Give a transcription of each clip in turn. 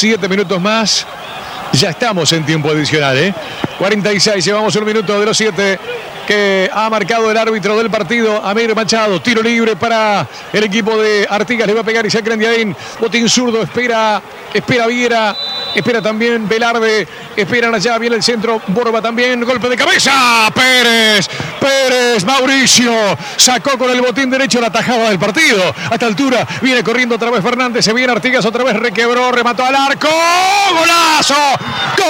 7 minutos más. Ya estamos en tiempo adicional, 46, llevamos un minuto de los 7 que ha marcado el árbitro del partido, Amir Machado. Tiro libre para el equipo de Artigas, le va a pegar Isaac Grandiaín. Botín zurdo, espera Viera, espera también Velarde, esperan allá, viene el centro, Borba también, golpe de cabeza, Pérez, Mauricio, sacó con el botín derecho la tajada del partido. A esta altura viene corriendo otra vez Fernández, se viene Artigas otra vez, requebró, remató al arco, ¡golazo! ¡Gol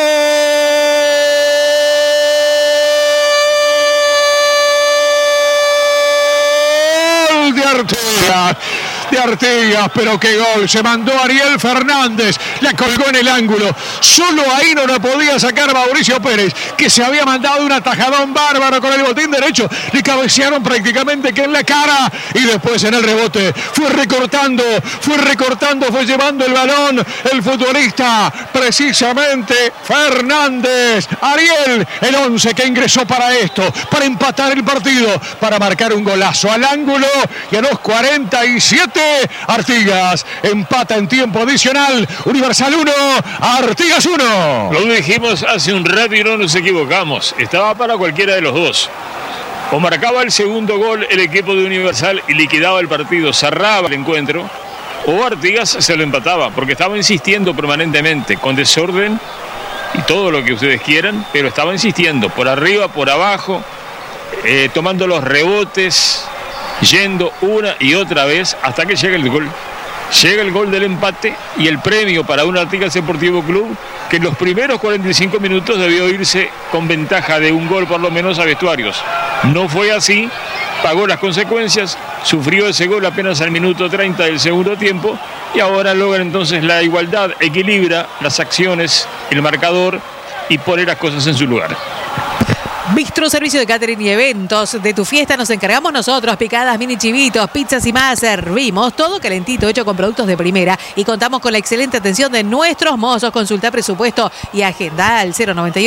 de Artigas! De Artigas, pero qué gol, se mandó Ariel Fernández, la colgó en el ángulo, solo ahí no la podía sacar Mauricio Pérez, que se había mandado un atajadón bárbaro con el botín derecho, le cabecearon prácticamente que en la cara, y después en el rebote fue recortando, fue llevando el balón, el futbolista, precisamente Fernández, Ariel, el 11 que ingresó para esto, para empatar el partido, para marcar un golazo al ángulo, y a los 47 Artigas empata en tiempo adicional. Universal 1, Artigas 1. Lo dijimos hace un rato y no nos equivocamos. Estaba para cualquiera de los dos. O marcaba el segundo gol el equipo de Universal y liquidaba el partido, cerraba el encuentro, o Artigas se lo empataba, porque estaba insistiendo permanentemente, con desorden y todo lo que ustedes quieran, pero estaba insistiendo, por arriba, por abajo, tomando los rebotes, yendo una y otra vez hasta que llega el gol. Llega el gol del empate y el premio para un Artigas Deportivo Club que en los primeros 45 minutos debió irse con ventaja de un gol por lo menos a vestuarios. No fue así, pagó las consecuencias, sufrió ese gol apenas al minuto 30 del segundo tiempo y ahora logra entonces la igualdad, equilibra las acciones, el marcador y pone las cosas en su lugar. Bistro, servicio de catering y eventos. De tu fiesta nos encargamos nosotros. Picadas, mini chivitos, pizzas y más. Servimos todo calentito, hecho con productos de primera. Y contamos con la excelente atención de nuestros mozos. Consulta presupuesto y agenda al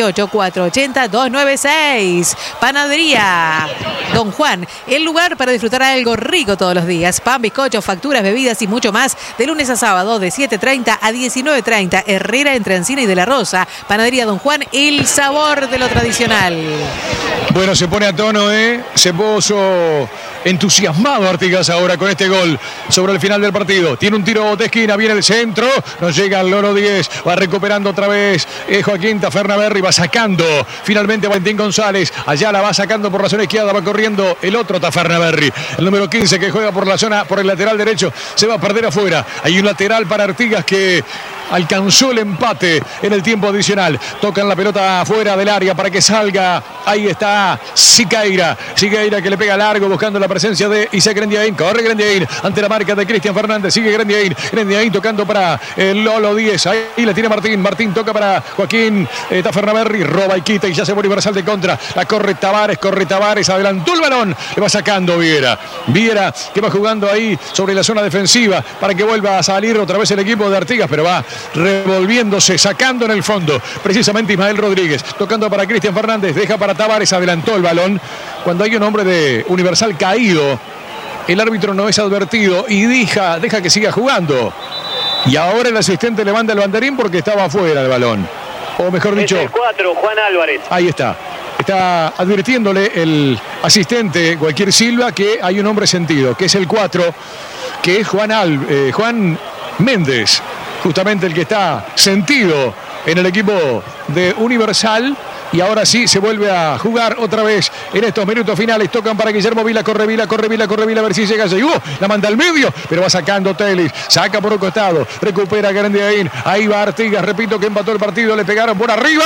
098-480-296. Panadería Don Juan, el lugar para disfrutar algo rico todos los días. Pan, bizcochos, facturas, bebidas y mucho más. De lunes a sábado de 7:30 a 19:30. Herrera, entre Encina y de la Rosa. Panadería Don Juan, el sabor de lo tradicional. Bueno, se pone a tono, se puso entusiasmado Artigas ahora con este gol sobre el final del partido. Tiene un tiro de esquina, viene el centro, no llega al Loro 10, va recuperando otra vez Joaquín Tafernaberry, va sacando finalmente Valentín González, allá la va sacando por la zona izquierda, va corriendo el otro Tafernaberry, el número 15 que juega por la zona, por el lateral derecho, se va a perder afuera. Hay un lateral para Artigas que alcanzó el empate en el tiempo adicional. Tocan la pelota afuera del área para que salga. Ahí está Siqueira que le pega largo buscando la presencia de Isaac Grandiaín. Corre Grandiaín ante la marca de Cristian Fernández. Sigue Grandiaín tocando para el Lolo 10. Ahí la tiene Martín toca para Joaquín Tafernaberry. Roba y quita y ya se va Universal de contra. La corre Tavares. Adelantó el balón. Le va sacando Viera que va jugando ahí sobre la zona defensiva para que vuelva a salir otra vez el equipo de Artigas, pero va revolviéndose, sacando en el fondo precisamente Ismael Rodríguez, tocando para Cristian Fernández, deja para Tavares, adelantó el balón. Cuando hay un hombre de Universal caído, el árbitro no es advertido y deja que siga jugando, y ahora el asistente le manda el banderín porque estaba afuera el balón, o mejor dicho, es el 4, Juan Álvarez. Ahí está advirtiéndole el asistente Cualquier Silva que hay un hombre sentido, que es el 4, que es Juan Méndez, justamente el que está sentido en el equipo de Universal. Y ahora sí se vuelve a jugar otra vez en estos minutos finales. Tocan para Guillermo Vila, corre Vila, a ver si llega. La manda al medio, pero va sacando Telis. Saca por un costado, recupera Grandiaín. Ahí va Artigas, repito que empató el partido. Le pegaron por arriba.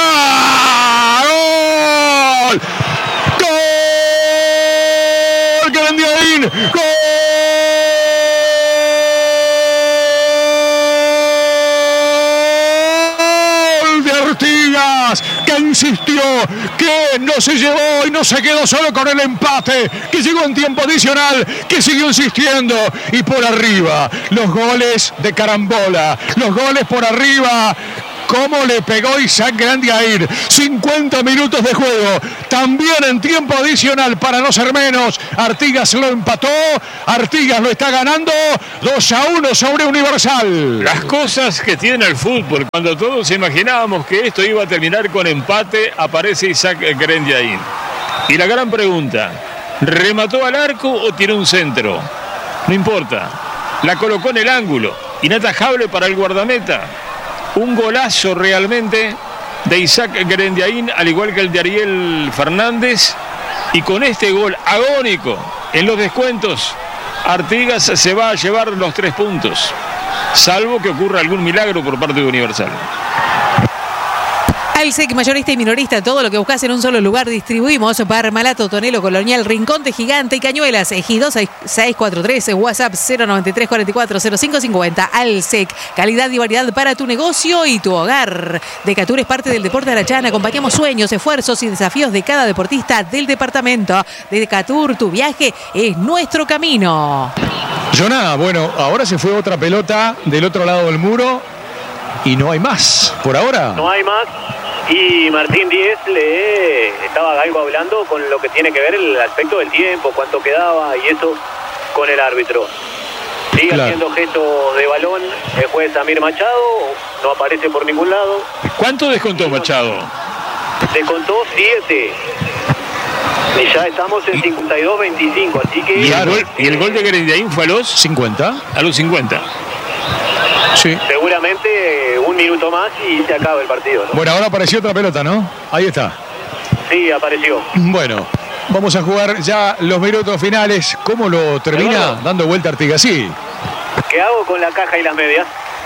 ¡Gol! ¡Gol! Grandiaín. ¡Gol! Artigas, que insistió, que no se llevó y no se quedó solo con el empate, que llegó en tiempo adicional, que siguió insistiendo, y por arriba los goles de carambola, los goles por arriba ¿Cómo le pegó Isaac Grandiaín? 50 minutos de juego. También en tiempo adicional, para no ser menos. Artigas lo empató. Artigas lo está ganando 2-1 sobre Universal. Las cosas que tiene el fútbol. Cuando todos imaginábamos que esto iba a terminar con empate, aparece Isaac Grandiaín. Y la gran pregunta, ¿remató al arco o tiró un centro? No importa. La colocó en el ángulo. Inatajable para el guardameta. Un golazo realmente de Isaac Grandiaín, al igual que el de Ariel Fernández. Y con este gol agónico en los descuentos, Artigas se va a llevar los 3 puntos. Salvo que ocurra algún milagro por parte de Universal. Alsec, mayorista y minorista, todo lo que buscas en un solo lugar. Distribuimos Parmalato, Tonelo, Colonial, Rincón de Gigante y Cañuelas. Ejido 643, WhatsApp 093 44 0550. Alsec, calidad y variedad para tu negocio y tu hogar. Decatur es parte del deporte arachán. Acompañamos sueños, esfuerzos y desafíos de cada deportista del departamento. Decatur, tu viaje es nuestro camino. Joná, bueno, ahora se fue otra pelota del otro lado del muro y no hay más, por ahora. No hay más. Y Martín Díez le estaba algo hablando con lo que tiene que ver el aspecto del tiempo, cuánto quedaba y eso con el árbitro. Sigue haciendo gestos de balón el juez Amir Machado, no aparece por ningún lado. ¿Cuánto descontó Machado? Descontó 7. Y ya estamos en 52-25, así que... ¿Y el gol de Grandiaín fue a los 50? A los 50. Sí. Seguramente un minuto más y se acaba el partido, ¿no? Bueno, ahora apareció otra pelota, ¿no? Ahí está. Sí, apareció. Bueno, vamos a jugar ya los minutos finales. ¿Cómo lo termina? Eduardo, Dando vuelta Artigas, sí. ¿Qué hago con la caja y las medias?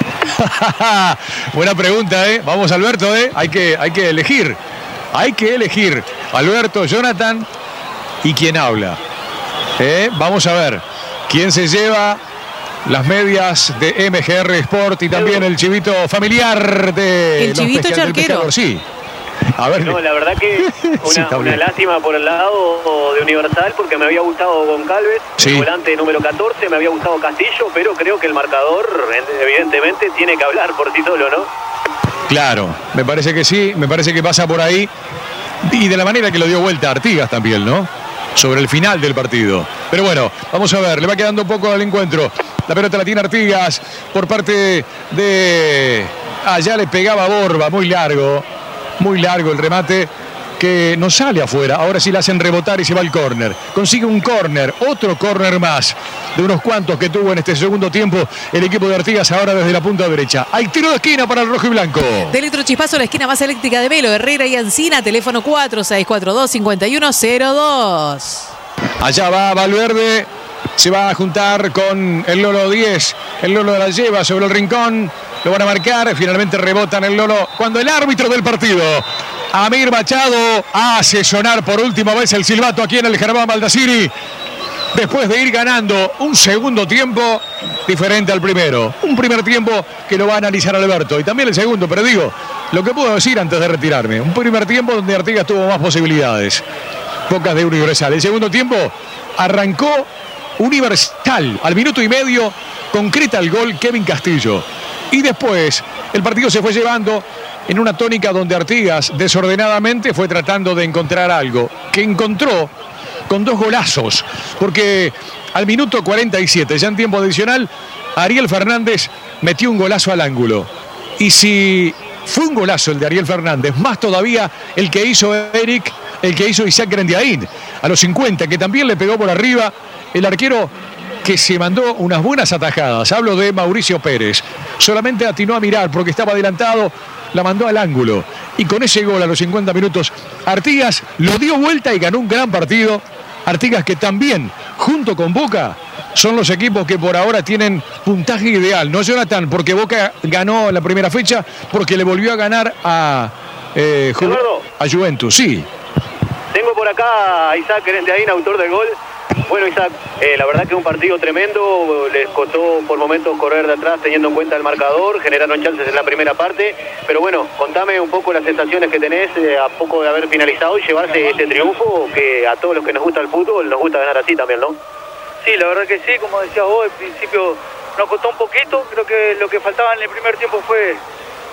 Buena pregunta, ¿eh? Vamos, Alberto, ¿eh? Hay que elegir. Hay que elegir. Alberto, Jonathan y quién habla. Vamos a ver quién se lleva las medias de MGR Sport y también el chivito familiar de... El chivito charquero. Sí. A ver. No, la verdad que una lástima por el lado de Universal, porque me había gustado Goncalves, sí, el volante número 14, me había gustado Castillo, pero creo que el marcador evidentemente tiene que hablar por sí solo, ¿no? Claro, me parece que sí, me parece que pasa por ahí. Y de la manera que lo dio vuelta Artigas también, ¿no? Sobre el final del partido. Pero bueno, vamos a ver, le va quedando poco al encuentro. La pelota la tiene Artigas por parte de... Allá le pegaba Borba, muy largo el remate que no sale afuera. Ahora sí la hacen rebotar y se va al córner. Consigue un córner, otro córner más de unos cuantos que tuvo en este segundo tiempo el equipo de Artigas ahora desde la punta derecha. Hay tiro de esquina para el rojo y blanco. De Electrochispazo, la esquina más eléctrica de Melo, Herrera y Encina, teléfono 4642-5102. Allá va Valverde, se va a juntar con el Lolo 10. El Lolo la lleva sobre el rincón, lo van a marcar, finalmente rebotan el Lolo cuando el árbitro del partido, Amir Machado, hace sonar por última vez el silbato aquí en el Germán Baldassiri, después de ir ganando un segundo tiempo diferente al primero. Un primer tiempo que lo va a analizar Alberto y también el segundo, pero digo, lo que puedo decir antes de retirarme, un primer tiempo donde Artigas tuvo más posibilidades, pocas de Universal. El segundo tiempo arrancó Universal, al minuto y medio concreta el gol Kevin Castillo. Y después el partido se fue llevando en una tónica donde Artigas desordenadamente fue tratando de encontrar algo, que encontró con 2 golazos, porque al minuto 47, ya en tiempo adicional, Ariel Fernández metió un golazo al ángulo. Y si fue un golazo el de Ariel Fernández, más todavía el que hizo Eric, el que hizo Isaac Grandiaín, a los 50, que también le pegó por arriba el arquero que se mandó unas buenas atajadas. Hablo de Mauricio Pérez. Solamente atinó a mirar porque estaba adelantado, la mandó al ángulo. Y con ese gol a los 50 minutos, Artigas lo dio vuelta y ganó un gran partido. Artigas que también, junto con Boca, son los equipos que por ahora tienen puntaje ideal. No, Jonathan, porque Boca ganó la primera fecha, porque le volvió a ganar a Juventus. Sí. Tengo por acá a Isaac Grandiaín, autor del gol. Bueno, Isaac, la verdad que es un partido tremendo, les costó por momentos correr de atrás teniendo en cuenta el marcador, generaron chances en la primera parte, pero bueno, contame un poco las sensaciones que tenés a poco de haber finalizado y llevarse este triunfo, que a todos los que nos gusta el fútbol nos gusta ganar así también, ¿no? Sí, la verdad que sí, como decías vos, al principio nos costó un poquito, creo que lo que faltaba en el primer tiempo fue el gol,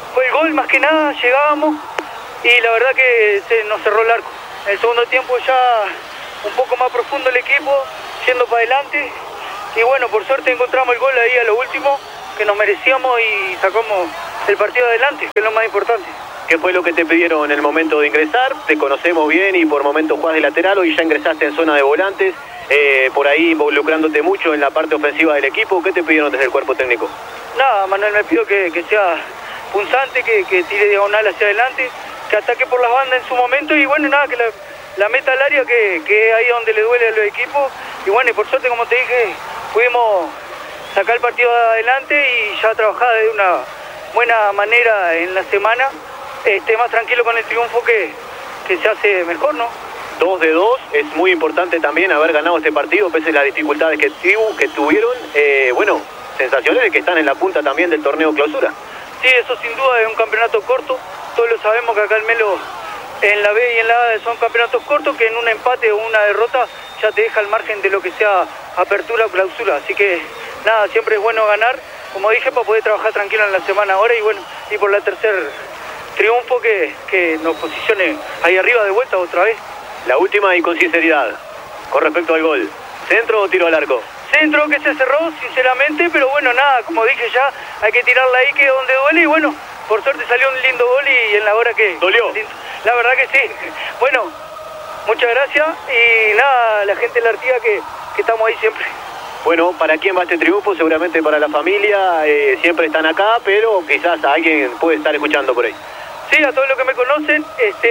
gol, más que nada, llegábamos y la verdad que se nos cerró el arco. En el segundo tiempo ya un poco más profundo el equipo, yendo para adelante. Y bueno, por suerte encontramos el gol ahí a lo último, que nos merecíamos y sacamos el partido adelante, que es lo más importante. ¿Qué fue lo que te pidieron en el momento de ingresar? Te conocemos bien y por momentos jugás de lateral, hoy ya ingresaste en zona de volantes, por ahí involucrándote mucho en la parte ofensiva del equipo. ¿Qué te pidieron desde el cuerpo técnico? Nada, Manuel me pidió que sea punzante, que tire diagonal hacia adelante, que ataque por las bandas en su momento y bueno, nada, que la meta al área, que es ahí donde le duele a los equipos. Y bueno, y por suerte, como te dije, pudimos sacar el partido adelante y ya trabajar de una buena manera en la semana, más tranquilo con el triunfo que se hace mejor, ¿no? 2 de 2, es muy importante también haber ganado este partido, pese a las dificultades que tuvieron. Bueno, sensaciones de que están en la punta también del torneo clausura. Sí, eso sin duda es un campeonato corto, todos lo sabemos que acá el Melo en la B y en la A son campeonatos cortos, que en un empate o una derrota ya te deja al margen de lo que sea apertura o clausura, así que nada, siempre es bueno ganar, como dije, para poder trabajar tranquilo en la semana ahora y bueno, y por la tercer triunfo que nos posicione ahí arriba de vuelta otra vez. La última y con sinceridad, con respecto al gol, ¿centro o tiro al arco? Centro que se cerró, sinceramente, pero bueno, nada, como dije ya, hay que tirarla ahí que es donde duele y bueno, por suerte salió un lindo gol y en la hora que... ¿Dolió? La verdad que sí. Bueno, muchas gracias y nada, la gente de la Artigas que estamos ahí siempre. Bueno, ¿para quién va este triunfo? Seguramente para la familia, siempre están acá, pero quizás a alguien puede estar escuchando por ahí. Sí, a todos los que me conocen,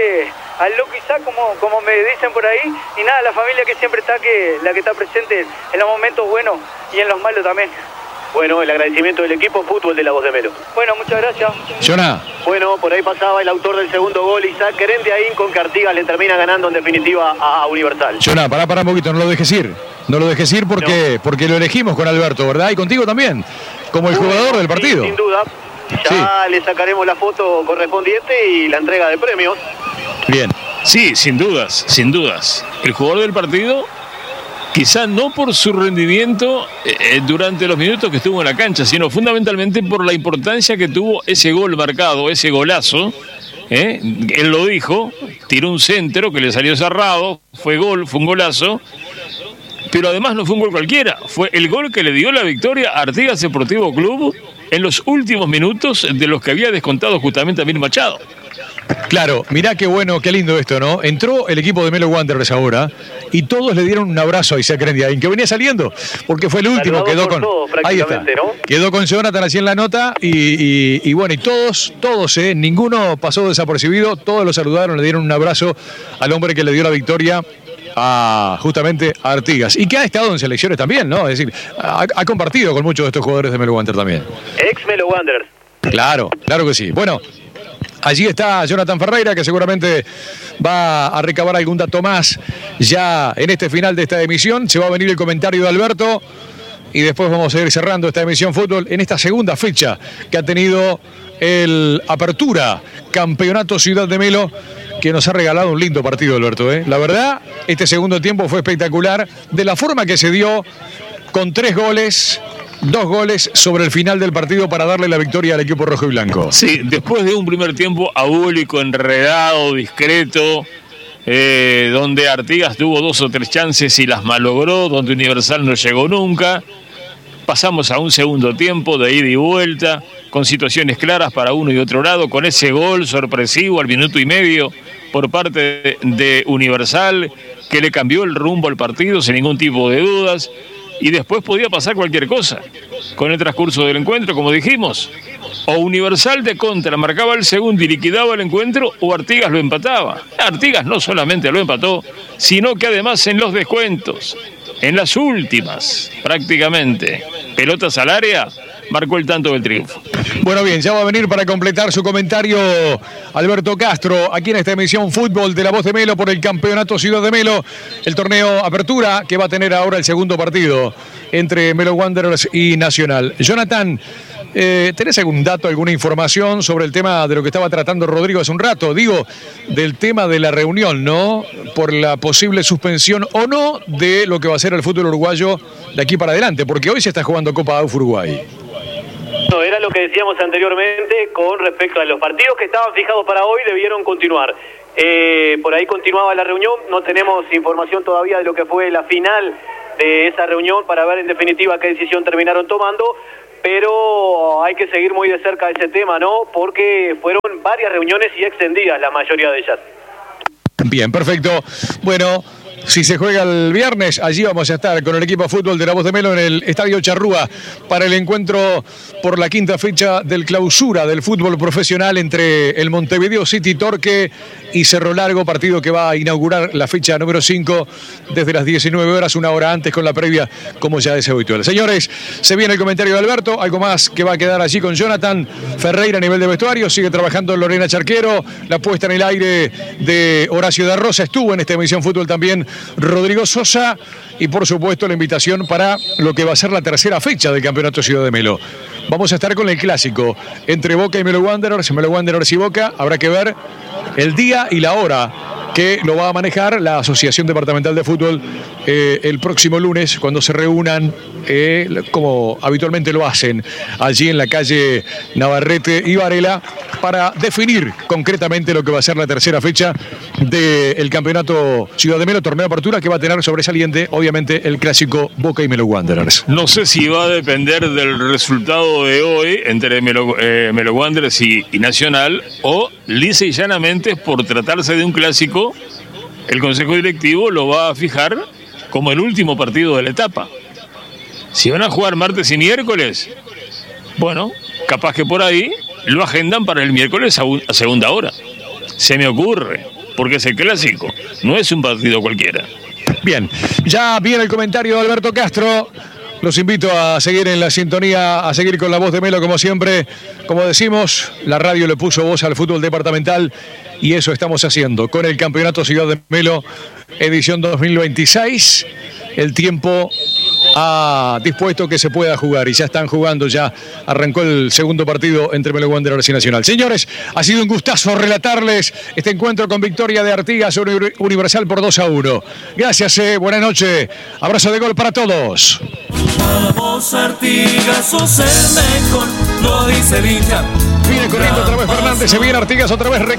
al loco Isaac, como me dicen por ahí, y nada, la familia que siempre está, la que está presente en los momentos buenos y en los malos también. Bueno, el agradecimiento del equipo fútbol de La Voz de Melo. Bueno, muchas gracias. Jonah. Bueno, por ahí pasaba el autor del segundo gol, Isaac Querendiaín, con que Artigas le termina ganando en definitiva a Universal. Jonah, pará un poquito, no lo dejes ir. No lo dejes ir porque lo elegimos con Alberto, ¿verdad? Y contigo también, como el jugador del partido. Sin duda. Ya le sacaremos la foto correspondiente y la entrega de premios. Bien. Sí, sin dudas, sin dudas. El jugador del partido, quizá no por su rendimiento durante los minutos que estuvo en la cancha, sino fundamentalmente por la importancia que tuvo ese gol marcado, ese golazo. Él lo dijo, tiró un centro que le salió cerrado, fue gol, fue un golazo. Pero además no fue un gol cualquiera, fue el gol que le dio la victoria a Artigas Deportivo Club en los últimos minutos de los que había descontado justamente a Mir Machado. Claro, mirá qué bueno, qué lindo esto, ¿no? Entró el equipo de Melo Wanderers ahora y todos le dieron un abrazo a Isaac Querendiaín, que venía saliendo, porque fue el último, quedó con... Todos, ahí está, ¿no? Quedó con Jonathan así en la nota y bueno, y todos, ninguno pasó desapercibido, todos lo saludaron, le dieron un abrazo al hombre que le dio la victoria justamente a Artigas, y que ha estado en selecciones también, ¿no? Es decir, ha compartido con muchos de estos jugadores de Melo Wanderers también. Ex Melo Wanderers. Claro que sí. Bueno, allí está Jonathan Ferreira, que seguramente va a recabar algún dato más ya en este final de esta emisión. Se va a venir el comentario de Alberto y después vamos a ir cerrando esta emisión fútbol en esta segunda fecha que ha tenido el Apertura Campeonato Ciudad de Melo, que nos ha regalado un lindo partido, Alberto. La verdad, este segundo tiempo fue espectacular, de la forma que se dio, con 2 goles sobre el final del partido para darle la victoria al equipo rojo y blanco. Sí, después de un primer tiempo abúlico, enredado, discreto, donde Artigas tuvo 2 o 3 chances y las malogró, donde Universal no llegó nunca. Pasamos a un segundo tiempo de ida y vuelta, con situaciones claras para uno y otro lado, con ese gol sorpresivo al minuto y medio por parte de Universal, que le cambió el rumbo al partido sin ningún tipo de dudas. Y después podía pasar cualquier cosa con el transcurso del encuentro, como dijimos. O Universal de contra marcaba el segundo y liquidaba el encuentro, o Artigas lo empataba. Artigas no solamente lo empató, sino que además en los descuentos, en las últimas, prácticamente, pelotas al área, marcó el tanto del triunfo. Bueno, bien, ya va a venir para completar su comentario Alberto Castro, aquí en esta emisión Fútbol de La Voz de Melo por el Campeonato Ciudad de Melo, el torneo Apertura que va a tener ahora el segundo partido entre Melo Wanderers y Nacional. Jonathan, ¿tenés algún dato, alguna información sobre el tema de lo que estaba tratando Rodrigo hace un rato? Digo, del tema de la reunión, ¿no? Por la posible suspensión o no de lo que va a ser el fútbol uruguayo de aquí para adelante, porque hoy se está jugando Copa AUF Uruguay. No, era lo que decíamos anteriormente con respecto a los partidos que estaban fijados para hoy, debieron continuar. Por ahí continuaba la reunión, no tenemos información todavía de lo que fue la final de esa reunión para ver en definitiva qué decisión terminaron tomando, pero hay que seguir muy de cerca ese tema, ¿no? Porque fueron varias reuniones y extendidas la mayoría de ellas. Bien, perfecto. Bueno, si se juega el viernes, allí vamos a estar con el equipo de fútbol de La Voz de Melo en el Estadio Charrúa para el encuentro por la quinta fecha del clausura del fútbol profesional entre el Montevideo City Torque y Cerro Largo, partido que va a inaugurar la fecha número 5 desde las 19 horas, una hora antes con la previa, como ya es habitual. Señores, se viene el comentario de Alberto, algo más que va a quedar allí con Jonathan Ferreira a nivel de vestuario, sigue trabajando Lorena Charquero, la puesta en el aire de Horacio de Rosa, estuvo en esta emisión fútbol también Rodrigo Sosa y por supuesto la invitación para lo que va a ser la tercera fecha del Campeonato Ciudad de Melo. Vamos a estar con el clásico entre Boca y Melo Wanderers y Boca. Habrá que ver el día y la hora que lo va a manejar la Asociación Departamental de Fútbol el próximo lunes, cuando se reúnan, como habitualmente lo hacen, allí en la calle Navarrete y Varela, para definir concretamente lo que va a ser la tercera fecha del Campeonato Ciudad de Melo, torneo de apertura, que va a tener sobresaliente, obviamente, el clásico Boca y Melo Wanderers. No sé si va a depender del resultado de hoy entre Melo Wanderers y Nacional, o lisa y llanamente, por tratarse de un clásico, el Consejo Directivo lo va a fijar como el último partido de la etapa. Si van a jugar martes y miércoles, bueno, capaz que por ahí lo agendan para el miércoles a segunda hora. Se me ocurre, porque es el clásico, no es un partido cualquiera. Bien, ya viene el comentario de Alberto Castro. Los invito a seguir en la sintonía, a seguir con La Voz de Melo como siempre. Como decimos, la radio le puso voz al fútbol departamental y eso estamos haciendo con el Campeonato Ciudad de Melo, edición 2026. El tiempo ha dispuesto que se pueda jugar y ya están jugando, ya arrancó el segundo partido entre Melo Wanderers y Nacional. Señores, ha sido un gustazo relatarles este encuentro con victoria de Artigas sobre Universal por 2-1. Gracias, buenas noches, abrazo de gol para todos. Vamos Artigas, sos el mejor, lo dice Villa. Viene corriendo otra vez Fernández, se viene Artigas otra vez.